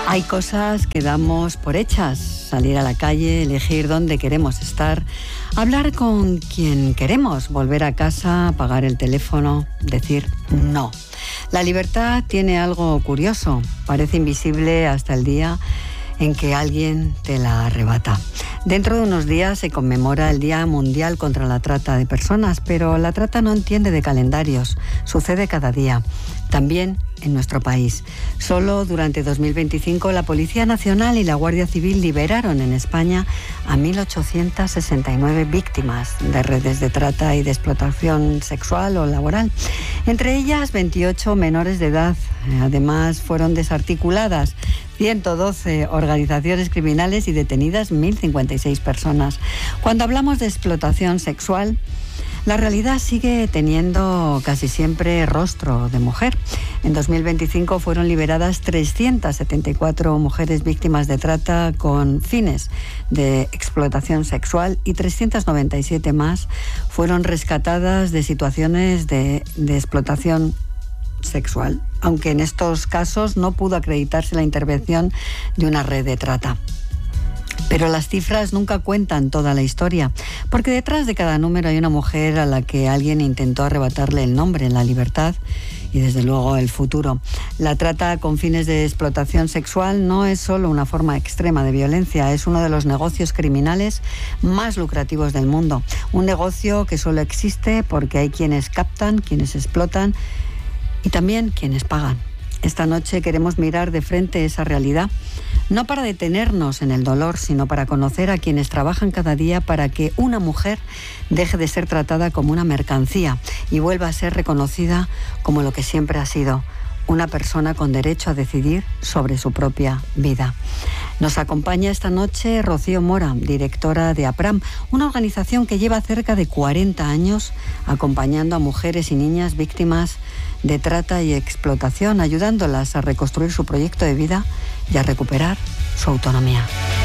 Hay cosas que damos por hechas: salir a la calle, elegir dónde queremos estar, hablar con quien queremos, volver a casa, apagar el teléfono, decir no. La libertad tiene algo curioso, parece invisible hasta el día en que alguien te la arrebata. Dentro de unos días se conmemora el Día Mundial contra la Trata de Personas, pero la trata no entiende de calendarios, sucede cada día, también en nuestro país. Solo durante 2025 la Policía Nacional y la Guardia Civil liberaron en España a 1.869 víctimas de redes de trata y de explotación sexual o laboral. Entre ellas 28 menores de edad. Además fueron desarticuladas 112 organizaciones criminales y detenidas 1.056 personas. Cuando hablamos de explotación sexual, la realidad sigue teniendo casi siempre rostro de mujer. En 2025 fueron liberadas 374 mujeres víctimas de trata con fines de explotación sexual y 397 más fueron rescatadas de situaciones de explotación sexual, aunque en estos casos no pudo acreditarse la intervención de una red de trata. Pero las cifras nunca cuentan toda la historia, porque detrás de cada número hay una mujer a la que alguien intentó arrebatarle el nombre, la libertad y desde luego el futuro. La trata con fines de explotación sexual no es solo una forma extrema de violencia, es uno de los negocios criminales más lucrativos del mundo. Un negocio que solo existe porque hay quienes captan, quienes explotan y también quienes pagan. Esta noche queremos mirar de frente esa realidad, no para detenernos en el dolor, sino para conocer a quienes trabajan cada día para que una mujer deje de ser tratada como una mercancía y vuelva a ser reconocida como lo que siempre ha sido, una persona con derecho a decidir sobre su propia vida. Nos acompaña esta noche Rocío Mora, directora de APRAM, una organización que lleva cerca de 40 años acompañando a mujeres y niñas víctimas de trata y explotación, ayudándolas a reconstruir su proyecto de vida y a recuperar su autonomía.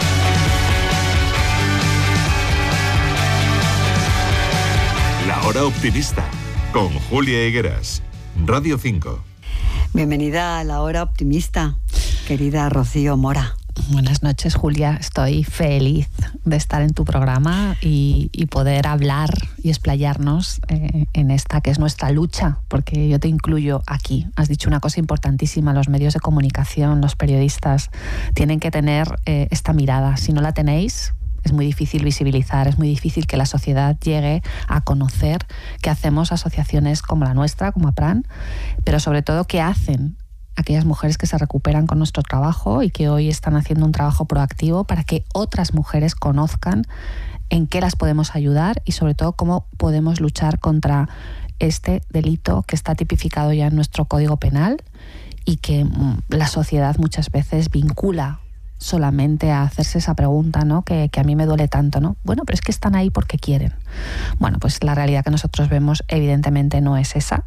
La Hora Optimista, con Julia Higueras, Radio 5. Bienvenida a La Hora Optimista, querida Rocío Mora. Buenas noches, Julia. Estoy feliz de estar en tu programa y poder hablar y explayarnos en esta que es nuestra lucha, porque yo te incluyo aquí. Has dicho una cosa importantísima: los medios de comunicación, los periodistas tienen que tener esta mirada. Si no la tenéis, es muy difícil visibilizar, es muy difícil que la sociedad llegue a conocer qué hacemos asociaciones como la nuestra, como APRAM, pero sobre todo qué hacen aquellas mujeres que se recuperan con nuestro trabajo y que hoy están haciendo un trabajo proactivo para que otras mujeres conozcan en qué las podemos ayudar y sobre todo cómo podemos luchar contra este delito que está tipificado ya en nuestro Código Penal y que la sociedad muchas veces vincula solamente a hacerse esa pregunta, ¿no? Que a mí me duele tanto, ¿no? Bueno, pero es que están ahí porque quieren. Bueno, pues la realidad que nosotros vemos evidentemente no es esa,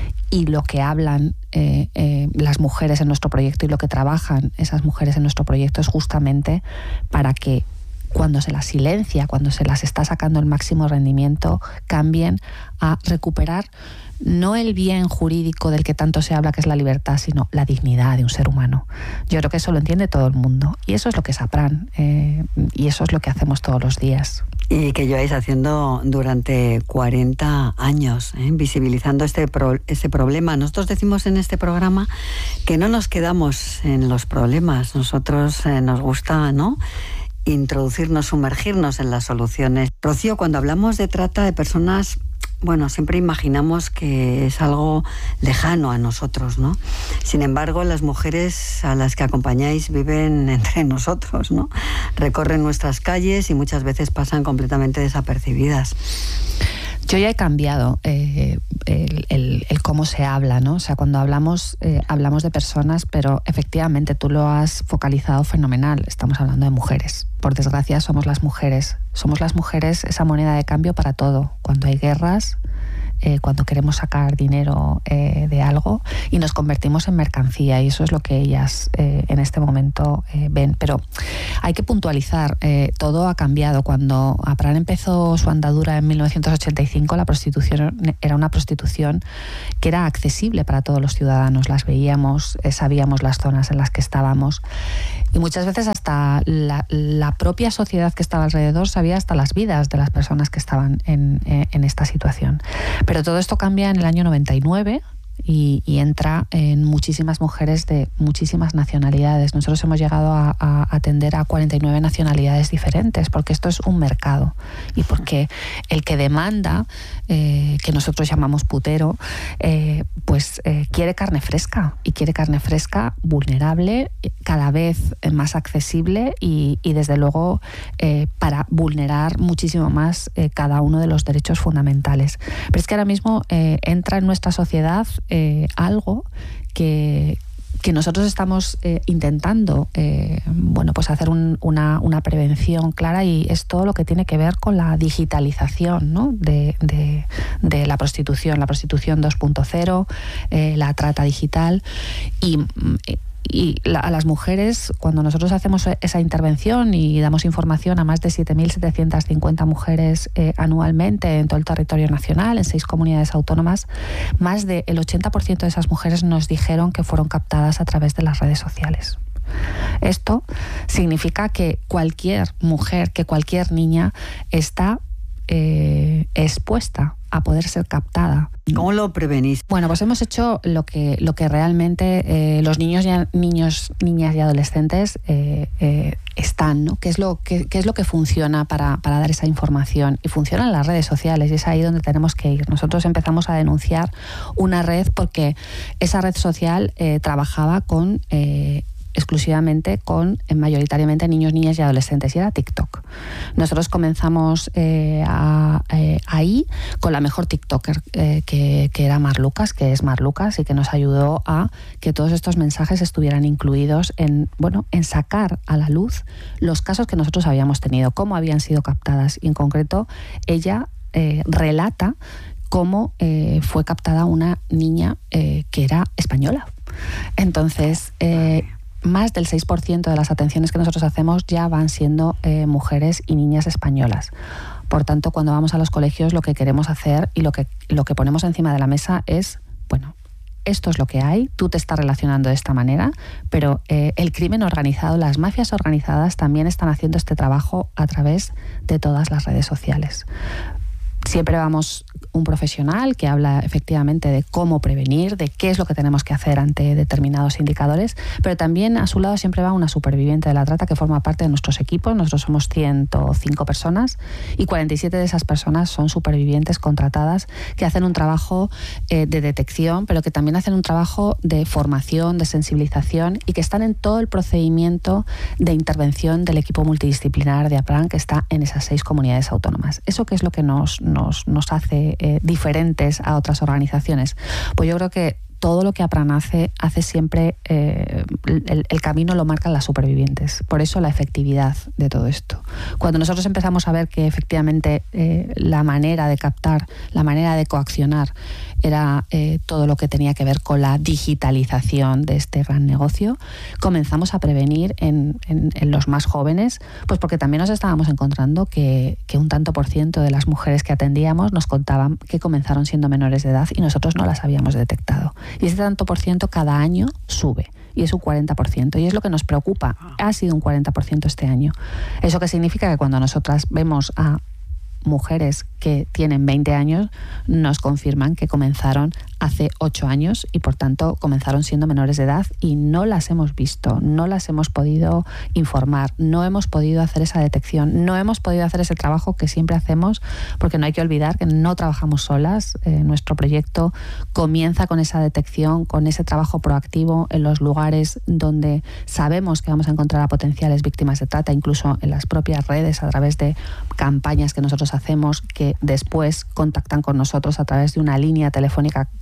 y lo que hablan las mujeres en nuestro proyecto y lo que trabajan esas mujeres en nuestro proyecto es justamente para que cuando se las silencia, cuando se las está sacando el máximo rendimiento, cambien a recuperar no el bien jurídico del que tanto se habla, que es la libertad, sino la dignidad de un ser humano. Yo creo que eso lo entiende todo el mundo. Y eso es lo que es APRAM. Y eso es lo que hacemos todos los días. Y que lleváis haciendo durante 40 años, visibilizando este problema. Nosotros decimos en este programa que no nos quedamos en los problemas. Nosotros nos gusta, ¿no?, introducirnos, sumergirnos en las soluciones. Rocío, cuando hablamos de trata de personas, bueno, siempre imaginamos que es algo lejano a nosotros, ¿no? Sin embargo, las mujeres a las que acompañáis viven entre nosotros, ¿no? Recorren nuestras calles y muchas veces pasan completamente desapercibidas. Yo ya he cambiado el cómo se habla, ¿no? O sea, cuando hablamos de personas, pero efectivamente tú lo has focalizado fenomenal. Estamos hablando de mujeres. Por desgracia, somos las mujeres esa moneda de cambio para todo. Cuando hay guerras, cuando queremos sacar dinero de algo y nos convertimos en mercancía, y eso es lo que ellas en este momento ven. Pero hay que puntualizar, todo ha cambiado. Cuando APRAN empezó su andadura en 1985, la prostitución era una prostitución que era accesible para todos los ciudadanos. Las veíamos, sabíamos las zonas en las que estábamos, y muchas veces hasta la propia sociedad que estaba alrededor sabía hasta las vidas de las personas que estaban en esta situación. Pero todo esto cambia en el año 99 y entra en muchísimas mujeres de muchísimas nacionalidades. Nosotros hemos llegado a atender a 49 nacionalidades diferentes, porque esto es un mercado y porque el que demanda, que nosotros llamamos putero, quiere carne fresca, y quiere carne fresca vulnerable, cada vez más accesible y desde luego para vulnerar muchísimo más cada uno de los derechos fundamentales. Pero es que ahora mismo entra en nuestra sociedad algo que nosotros estamos intentando hacer una prevención clara, y es todo lo que tiene que ver con la digitalización, ¿no? de la prostitución 2.0, la trata digital, a las mujeres, cuando nosotros hacemos esa intervención y damos información a más de 7.750 mujeres anualmente en todo el territorio nacional, en 6 comunidades autónomas, más del 80% de esas mujeres nos dijeron que fueron captadas a través de las redes sociales. Esto significa que cualquier mujer, que cualquier niña está expuesta a poder ser captada. ¿Cómo lo prevenís? Bueno, pues hemos hecho lo que realmente los niñas y adolescentes están, ¿no? ¿Qué es lo que funciona para dar esa información? Y funciona en las redes sociales, y es ahí donde tenemos que ir. Nosotros empezamos a denunciar una red porque esa red social trabajaba exclusivamente con mayoritariamente niños, niñas y adolescentes, y era TikTok. Nosotros comenzamos ahí con la mejor TikToker que era Mar Lucas, que es Mar Lucas, y que nos ayudó a que todos estos mensajes estuvieran incluidos en sacar a la luz los casos que nosotros habíamos tenido, cómo habían sido captadas, y en concreto ella relata cómo fue captada una niña que era española. Entonces, más del 6% de las atenciones que nosotros hacemos ya van siendo mujeres y niñas españolas. Por tanto, cuando vamos a los colegios, lo que queremos hacer y lo que ponemos encima de la mesa es, esto es lo que hay, tú te estás relacionando de esta manera, pero el crimen organizado, las mafias organizadas también están haciendo este trabajo a través de todas las redes sociales. Siempre vamos un profesional que habla efectivamente de cómo prevenir, de qué es lo que tenemos que hacer ante determinados indicadores, pero también a su lado siempre va una superviviente de la trata que forma parte de nuestros equipos. Nosotros somos 105 personas y 47 de esas personas son supervivientes contratadas que hacen un trabajo de detección, pero que también hacen un trabajo de formación, de sensibilización, y que están en todo el procedimiento de intervención del equipo multidisciplinar de APRAN que está en esas 6 comunidades autónomas. ¿Eso qué es lo que nos hace diferentes a otras organizaciones? Pues yo creo que todo lo que APRAN hace siempre, el camino lo marcan las supervivientes. Por eso la efectividad de todo esto. Cuando nosotros empezamos a ver que efectivamente la manera de captar, la manera de coaccionar era todo lo que tenía que ver con la digitalización de este gran negocio, comenzamos a prevenir en los más jóvenes, pues porque también nos estábamos encontrando que un tanto por ciento de las mujeres que atendíamos nos contaban que comenzaron siendo menores de edad y nosotros no las habíamos detectado. Y ese tanto por ciento cada año sube, y es un 40%, y es lo que nos preocupa. Ha sido un 40% este año. ¿Eso qué significa? Que cuando nosotras vemos a mujeres que tienen 20 años, nos confirman que comenzaron hace 8 años y por tanto comenzaron siendo menores de edad y no las hemos visto, no las hemos podido informar, no hemos podido hacer esa detección, no hemos podido hacer ese trabajo que siempre hacemos, porque no hay que olvidar que no trabajamos solas. Nuestro proyecto comienza con esa detección, con ese trabajo proactivo en los lugares donde sabemos que vamos a encontrar a potenciales víctimas de trata, incluso en las propias redes, a través de campañas que nosotros hacemos, que después contactan con nosotros a través de una línea telefónica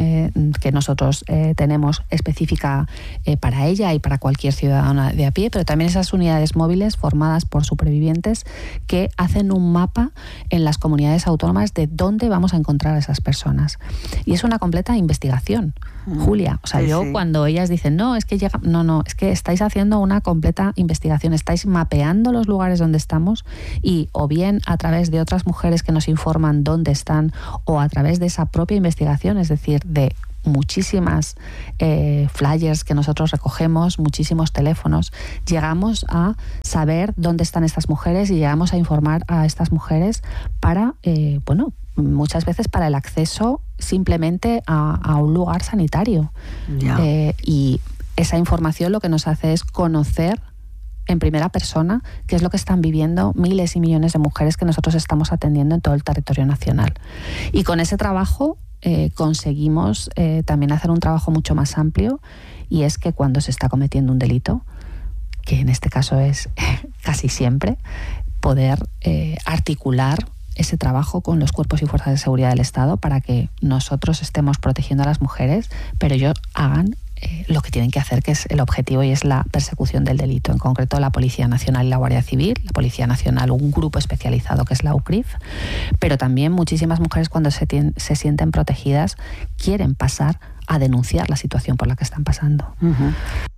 que nosotros tenemos específica para ella y para cualquier ciudadana de a pie, pero también esas unidades móviles formadas por supervivientes que hacen un mapa en las comunidades autónomas de dónde vamos a encontrar a esas personas. Y es una completa investigación, Julia. O sea, sí, cuando ellas dicen, no, es que es que estáis haciendo una completa investigación, estáis mapeando los lugares donde estamos y o bien a través de otras mujeres que nos informan dónde están o a través de esa propia investigación, es decir, de muchísimas flyers que nosotros recogemos, muchísimos teléfonos, llegamos a saber dónde están estas mujeres y llegamos a informar a estas mujeres para, muchas veces para el acceso simplemente a un lugar sanitario. Y esa información lo que nos hace es conocer en primera persona qué es lo que están viviendo miles y millones de mujeres que nosotros estamos atendiendo en todo el territorio nacional. Y con ese trabajo conseguimos también hacer un trabajo mucho más amplio, y es que cuando se está cometiendo un delito, que en este caso es casi siempre, poder articular ese trabajo con los cuerpos y fuerzas de seguridad del Estado para que nosotros estemos protegiendo a las mujeres, pero ellos hagan lo que tienen que hacer, que es el objetivo, y es la persecución del delito. En concreto, la Policía Nacional y la Guardia Civil. La Policía Nacional, un grupo especializado que es la UCRIF, pero también muchísimas mujeres, cuando se sienten protegidas, quieren pasar a denunciar la situación por la que están pasando. Uh-huh.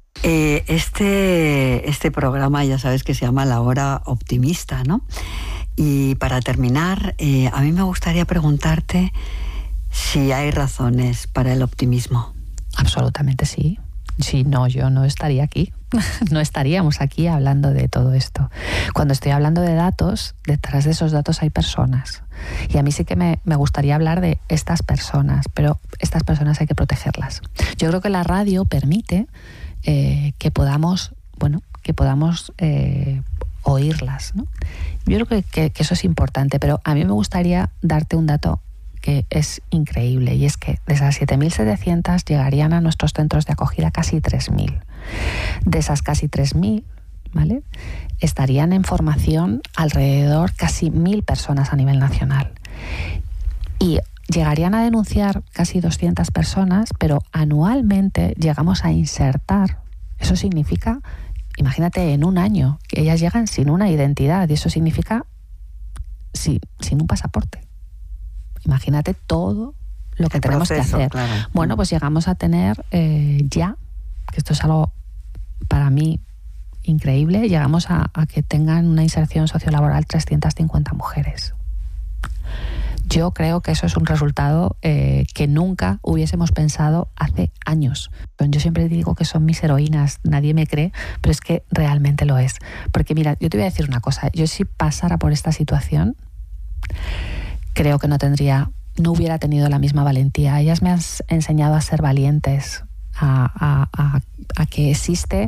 Este programa, ya sabes que se llama La Hora Optimista, ¿no? Y para terminar, a mí me gustaría preguntarte si hay razones para el optimismo. Absolutamente sí. Si no, yo no estaría aquí. No estaríamos aquí hablando de todo esto. Cuando estoy hablando de datos, detrás de esos datos hay personas. Y a mí sí que me gustaría hablar de estas personas, pero estas personas hay que protegerlas. Yo creo que la radio permite que podamos oírlas, ¿no? Yo creo que eso es importante, pero a mí me gustaría darte un dato que es increíble, y es que de esas 7.700 llegarían a nuestros centros de acogida casi 3.000. De esas casi 3.000, ¿vale?, estarían en formación alrededor casi 1.000 personas a nivel nacional. Y llegarían a denunciar casi 200 personas, pero anualmente llegamos a insertar. Eso significa, imagínate, en un año, que ellas llegan sin una identidad, y eso significa sin un pasaporte. Imagínate todo lo que tenemos que hacer. Claro. Bueno, pues llegamos a tener ya, que esto es algo para mí increíble, llegamos a que tengan una inserción sociolaboral 350 mujeres. Yo creo que eso es un resultado que nunca hubiésemos pensado hace años. Yo siempre digo que son mis heroínas, nadie me cree, pero es que realmente lo es. Porque mira, yo te voy a decir una cosa, yo si pasara por esta situación, creo que no hubiera tenido la misma valentía. Ellas me han enseñado a ser valientes, a que existe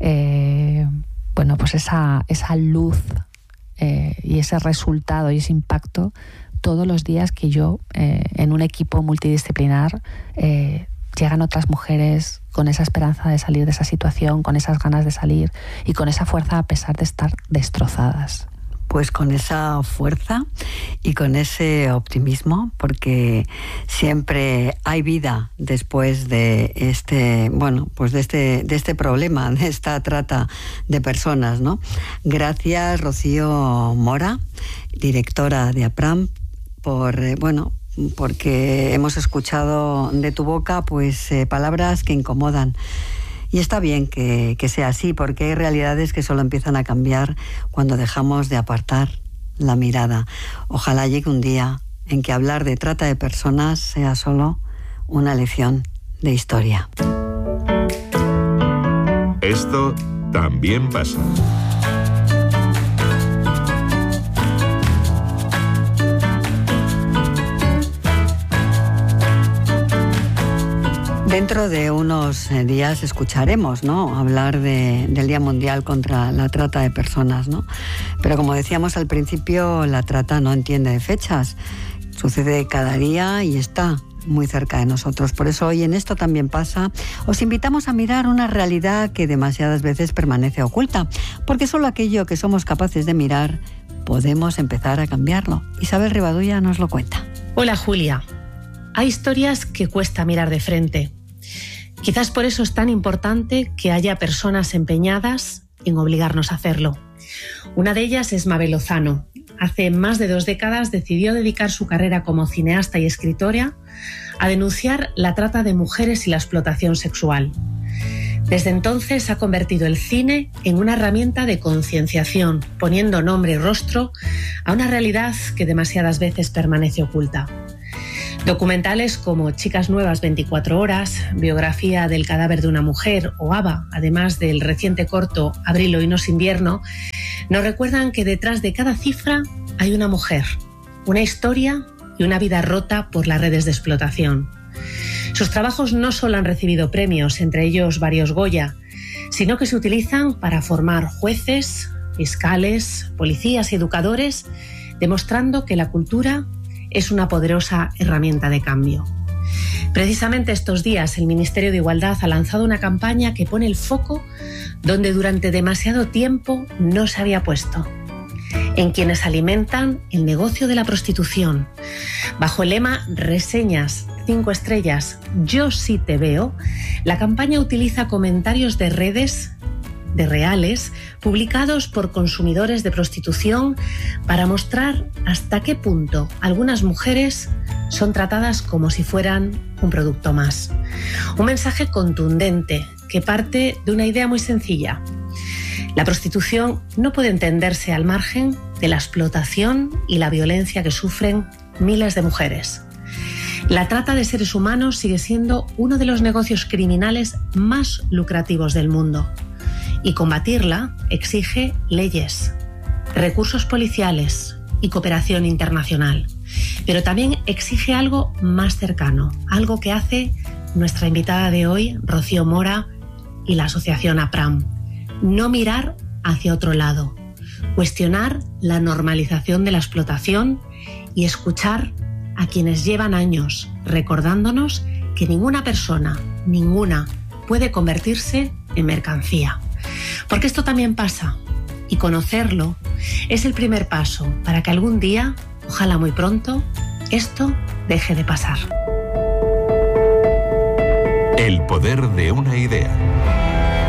pues esa luz y ese resultado y ese impacto todos los días que yo, en un equipo multidisciplinar, llegan otras mujeres con esa esperanza de salir de esa situación, con esas ganas de salir y con esa fuerza a pesar de estar destrozadas. Pues con esa fuerza y con ese optimismo, porque siempre hay vida después de este problema, de esta trata de personas, ¿no? Gracias, Rocío Mora, directora de APRAM, porque hemos escuchado de tu boca palabras que incomodan. Y está bien que sea así, porque hay realidades que solo empiezan a cambiar cuando dejamos de apartar la mirada. Ojalá llegue un día en que hablar de trata de personas sea solo una lección de historia. Esto también pasa. Dentro de unos días escucharemos, ¿no?, hablar del Día Mundial contra la Trata de Personas, ¿no? Pero como decíamos al principio, la trata no entiende de fechas. Sucede cada día y está muy cerca de nosotros. Por eso hoy en Esto también pasa, os invitamos a mirar una realidad que demasiadas veces permanece oculta, porque solo aquello que somos capaces de mirar podemos empezar a cambiarlo. Isabel Rivadulla nos lo cuenta. Hola, Julia. hay historias que cuesta mirar de frente. Quizás por eso es tan importante que haya personas empeñadas en obligarnos a hacerlo. Una de ellas es Mabel Lozano. Hace más de 2 décadas decidió dedicar su carrera como cineasta y escritora a denunciar la trata de mujeres y la explotación sexual. Desde entonces ha convertido el cine en una herramienta de concienciación, poniendo nombre y rostro a una realidad que demasiadas veces permanece oculta. Documentales como Chicas Nuevas 24 horas, Biografía del cadáver de una mujer o Ava, además del reciente corto Abril hoy no es invierno, nos recuerdan que detrás de cada cifra hay una mujer, una historia y una vida rota por las redes de explotación. Sus trabajos no solo han recibido premios, entre ellos varios Goya, sino que se utilizan para formar jueces, fiscales, policías y educadores, demostrando que la cultura es una poderosa herramienta de cambio. Precisamente estos días el Ministerio de Igualdad ha lanzado una campaña que pone el foco donde durante demasiado tiempo no se había puesto: en quienes alimentan el negocio de la prostitución. Bajo el lema Reseñas 5 estrellas, yo sí te veo, la campaña utiliza comentarios de redes reales publicados por consumidores de prostitución para mostrar hasta qué punto algunas mujeres son tratadas como si fueran un producto más. Un mensaje contundente que parte de una idea muy sencilla: la prostitución no puede entenderse al margen de la explotación y la violencia que sufren miles de mujeres. La trata de seres humanos sigue siendo uno de los negocios criminales más lucrativos del mundo. Y combatirla exige leyes, recursos policiales y cooperación internacional. Pero también exige algo más cercano, algo que hace nuestra invitada de hoy, Rocío Mora, y la asociación APRAM. No mirar hacia otro lado, cuestionar la normalización de la explotación y escuchar a quienes llevan años recordándonos que ninguna persona, ninguna, puede convertirse en mercancía. Porque esto también pasa, y conocerlo es el primer paso para que algún día, ojalá muy pronto, esto deje de pasar. El poder de una idea.